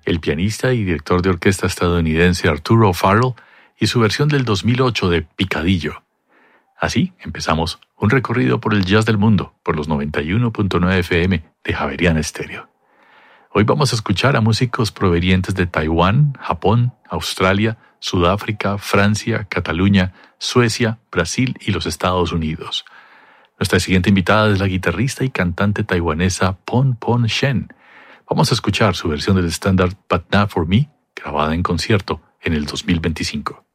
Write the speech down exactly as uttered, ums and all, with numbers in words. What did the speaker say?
el pianista y director de orquesta estadounidense Arturo Farrell y su versión del dos mil ocho de Picadillo. Así empezamos un recorrido por el jazz del mundo por los noventa y uno punto nueve F M de Javeriana Estéreo. Hoy vamos a escuchar a músicos provenientes de Taiwán, Japón, Australia, Sudáfrica, Francia, Cataluña, Suecia, Brasil y los Estados Unidos. Nuestra siguiente invitada es la guitarrista y cantante taiwanesa Pon Pon Shen. Vamos a escuchar su versión del estándar But Not For Me, grabada en concierto en el dos mil veinticinco.